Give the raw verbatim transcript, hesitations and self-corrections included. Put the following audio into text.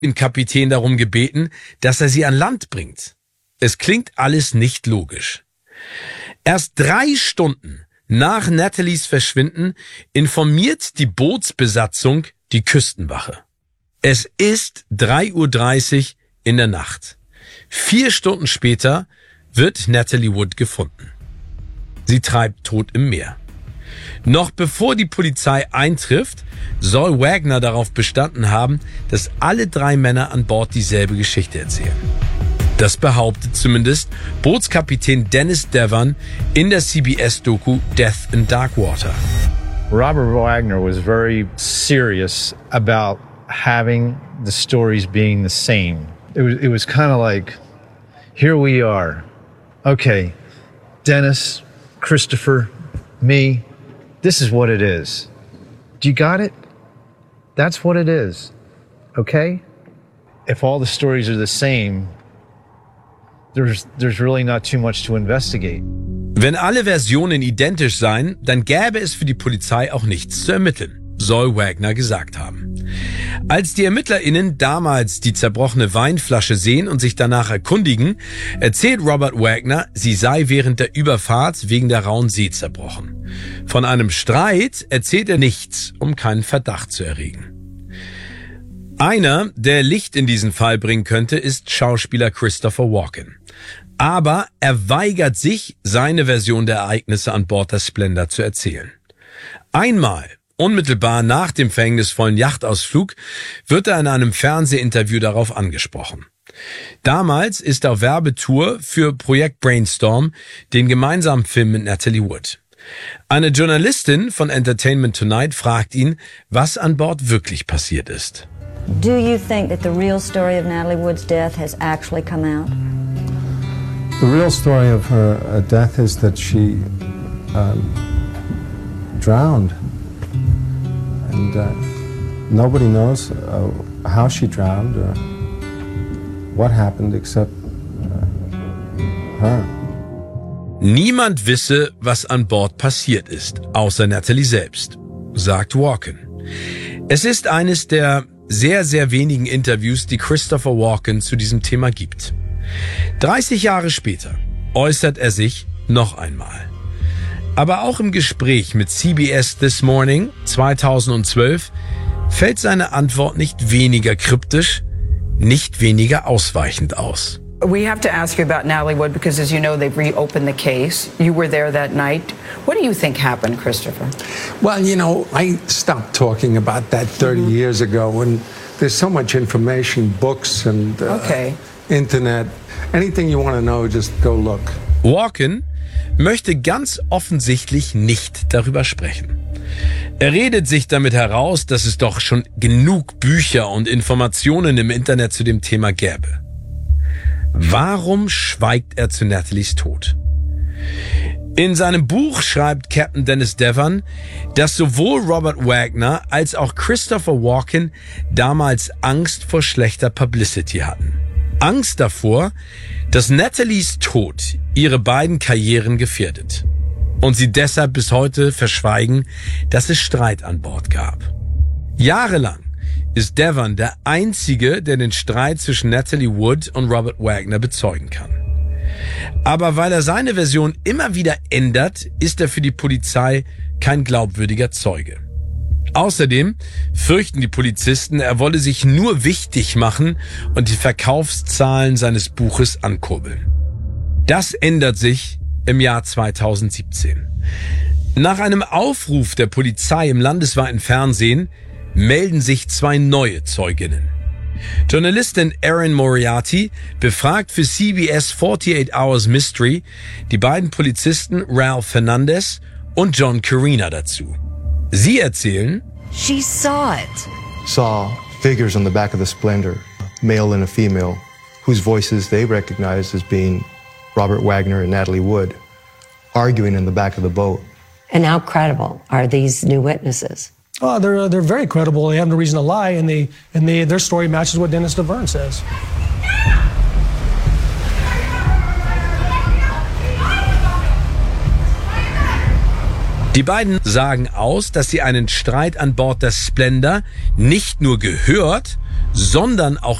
den Kapitän darum gebeten, dass er sie an Land bringt. Es klingt alles nicht logisch. Erst drei Stunden nach Nathalies Verschwinden informiert die Bootsbesatzung die Küstenwache. Es ist drei Uhr dreißig in der Nacht. Vier Stunden später wird Natalie Wood gefunden. Sie treibt tot im Meer. Noch bevor die Polizei eintrifft, soll Wagner darauf bestanden haben, dass alle drei Männer an Bord dieselbe Geschichte erzählen. Das behauptet zumindest Bootskapitän Dennis Devon in der C B S-Doku Death in Darkwater. Robert Wagner was very serious about having the stories being the same. It was, it was kind of like, here we are. Okay, Dennis, Christopher, me, this is what it is. Do you got it? That's what it is. Okay? If all the stories are the same, there's, there's really not too much to investigate. Wenn alle Versionen identisch seien, dann gäbe es für die Polizei auch nichts zu ermitteln, soll Wagner gesagt haben. Als die ErmittlerInnen damals die zerbrochene Weinflasche sehen und sich danach erkundigen, erzählt Robert Wagner, sie sei während der Überfahrt wegen der rauen See zerbrochen. Von einem Streit erzählt er nichts, um keinen Verdacht zu erregen. Einer, der Licht in diesen Fall bringen könnte, ist Schauspieler Christopher Walken. Aber er weigert sich, seine Version der Ereignisse an Bord der Splendor zu erzählen. Einmal, unmittelbar nach dem verhängnisvollen Yachtausflug, wird er in einem Fernsehinterview darauf angesprochen. Damals ist er auf Werbetour für Projekt Brainstorm, den gemeinsamen Film mit Natalie Wood. Eine Journalistin von Entertainment Tonight fragt ihn, was an Bord wirklich passiert ist. Do you think that the real story of Natalie Wood's death has actually come out? The real story of her uh, death is that she um, drowned. And uh, nobody knows uh, how she drowned or what happened except uh, her. Niemand wisse, was an Bord passiert ist, außer Natalie selbst, sagt Walken. Es ist eines der sehr, sehr wenigen Interviews, die Christopher Walken zu diesem Thema gibt. dreißig Jahre später äußert er sich noch einmal. Aber auch im Gespräch mit C B S This Morning zweitausendzwölf fällt seine Antwort nicht weniger kryptisch, nicht weniger ausweichend aus. We have to ask you about Natalie Wood because, as you know, they've reopened the case. You were there that night. What do you think happened, Christopher? Well, you know, I stopped talking about that thirty mm-hmm. years ago, and there's so much information, books and uh, okay. Internet. Anything you want to know, just go look. Walken möchte ganz offensichtlich nicht darüber sprechen. Er redet sich damit heraus, dass es doch schon genug Bücher und Informationen im Internet zu dem Thema gäbe. Warum schweigt er zu Nathalies Tod? In seinem Buch schreibt Captain Dennis Devon, dass sowohl Robert Wagner als auch Christopher Walken damals Angst vor schlechter Publicity hatten. Angst davor, dass Nathalies Tod ihre beiden Karrieren gefährdet und sie deshalb bis heute verschweigen, dass es Streit an Bord gab. Jahrelang ist Devon der Einzige, der den Streit zwischen Natalie Wood und Robert Wagner bezeugen kann. Aber weil er seine Version immer wieder ändert, ist er für die Polizei kein glaubwürdiger Zeuge. Außerdem fürchten die Polizisten, er wolle sich nur wichtig machen und die Verkaufszahlen seines Buches ankurbeln. Das ändert sich im Jahr zweitausendsiebzehn. Nach einem Aufruf der Polizei im landesweiten Fernsehen melden sich zwei neue Zeuginnen. Journalistin Erin Moriarty befragt für C B S forty-eight Hours Mystery die beiden Polizisten Ralph Fernandez und John Carina dazu. Sie erzählen, She saw it. Saw figures on the back of the Splendor, a male and a female, whose voices they recognized as being Robert Wagner and Natalie Wood, arguing in the back of the boat. And how credible are these new witnesses? Oh, they're they're very credible. They have no reason to lie, and they and they their story matches what Dennis Devon says. Die beiden sagen aus, dass sie einen Streit an Bord der Splendor nicht nur gehört, sondern auch